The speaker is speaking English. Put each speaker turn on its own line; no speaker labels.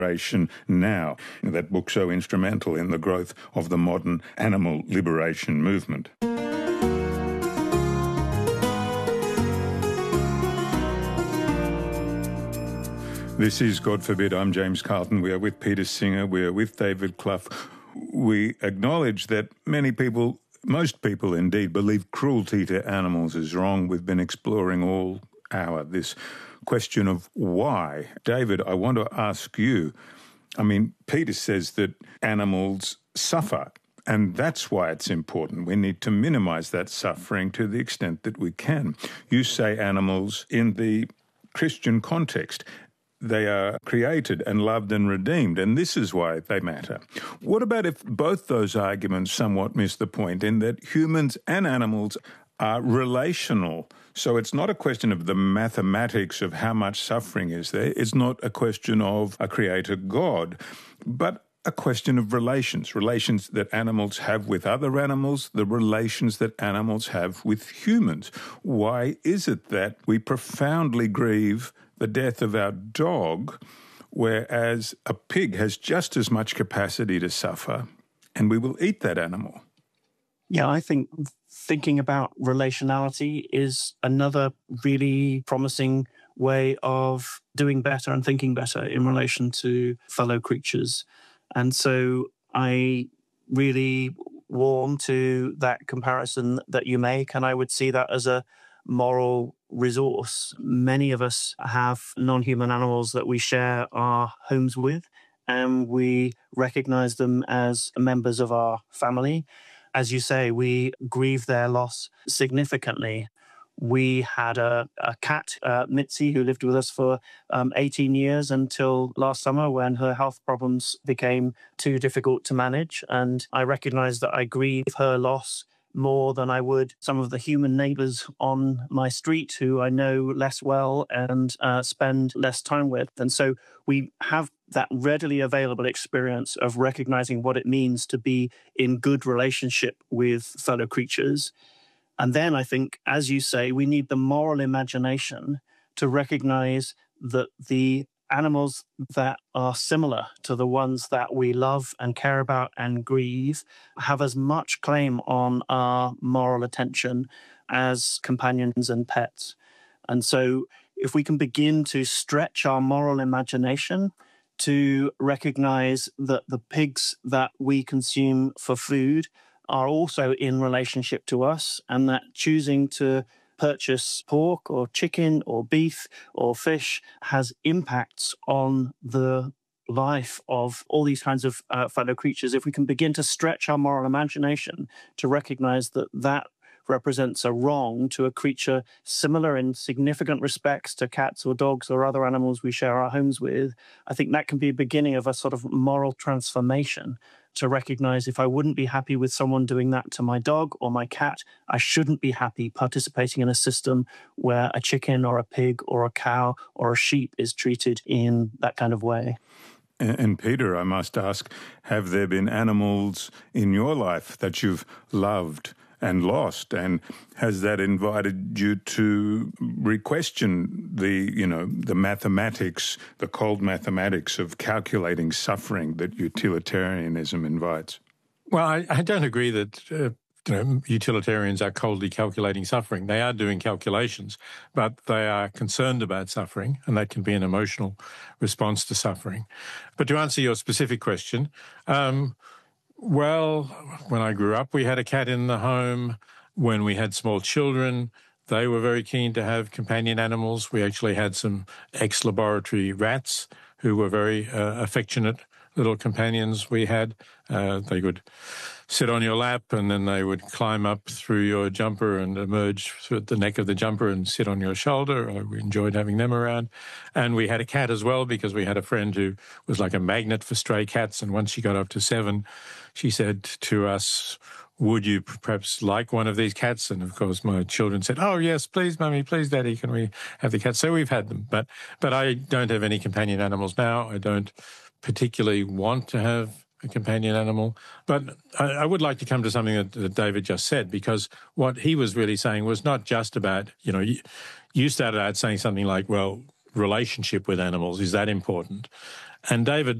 Liberation Now, that book so instrumental in the growth of the modern animal liberation movement. This is God Forbid. I'm James Carlton. We are with Peter Singer. We are with David Clough. We acknowledge that most people indeed, believe cruelty to animals is wrong. We've been exploring all hour this question of why. David, I want to ask you, Peter says that animals suffer, and that's why it's important. We need to minimize that suffering to the extent that we can. You say animals in the Christian context. They are created and loved and redeemed, and this is why they matter. What about if both those arguments somewhat miss the point in that humans and animals are relational? So it's not a question of the mathematics of how much suffering is there. It's not a question of a creator God, but a question of relations that animals have with other animals, the relations that animals have with humans. Why is it that we profoundly grieve the death of our dog, whereas a pig has just as much capacity to suffer, and we will eat that animal?
Yeah, I think thinking about relationality is another really promising way of doing better and thinking better in relation to fellow creatures. And so I really warm to that comparison that you make, and I would see that as a moral resource. Many of us have non-human animals that we share our homes with, and we recognize them as members of our family. As you say, we grieve their loss significantly. We had a cat, Mitzi, who lived with us for 18 years until last summer when her health problems became too difficult to manage. And I recognize that I grieve her loss more than I would some of the human neighbors on my street who I know less well and spend less time with. And so we have that readily available experience of recognizing what it means to be in good relationship with fellow creatures. And then I think, as you say, we need the moral imagination to recognize that the animals that are similar to the ones that we love and care about and grieve have as much claim on our moral attention as companions and pets. And so if we can begin to stretch our moral imagination to recognize that the pigs that we consume for food are also in relationship to us, and that choosing to purchase pork or chicken or beef or fish has impacts on the life of all these kinds of fellow creatures. If we can begin to stretch our moral imagination to recognize that that represents a wrong to a creature similar in significant respects to cats or dogs or other animals we share our homes with, I think that can be a beginning of a sort of moral transformation to recognize if I wouldn't be happy with someone doing that to my dog or my cat, I shouldn't be happy participating in a system where a chicken or a pig or a cow or a sheep is treated in that kind of way.
And Peter, I must ask, have there been animals in your life that you've loved and lost, and has that invited you to re-question the mathematics, the cold mathematics of calculating suffering that utilitarianism invites?
Well, I don't agree that utilitarians are coldly calculating suffering. They are doing calculations, but they are concerned about suffering, and that can be an emotional response to suffering. But to answer your specific question, well, when I grew up, we had a cat in the home. When we had small children, they were very keen to have companion animals. We actually had some ex-laboratory rats who were very affectionate little companions we had. They would sit on your lap, and then they would climb up through your jumper and emerge through the neck of the jumper and sit on your shoulder. We enjoyed having them around. And we had a cat as well, because we had a friend who was like a magnet for stray cats. And once she got up to 7, she said to us, "Would you perhaps like one of these cats?" And of course, my children said, "Oh, yes, please, Mummy, please, Daddy, can we have the cat?" So we've had them. But I don't have any companion animals now. I don't particularly want to have a companion animal. But I would like to come to something that David just said, because what he was really saying was not just about, you started out saying something like, well, relationship with animals, is that important? And David,